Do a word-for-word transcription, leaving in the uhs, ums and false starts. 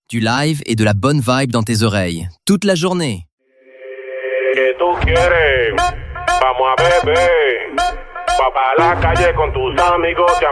Du live et de la bonne vibe dans tes oreilles, toute la journée. ¿Qué tú quieres? Vamos a beber. Va pa' la calle con tus amigos.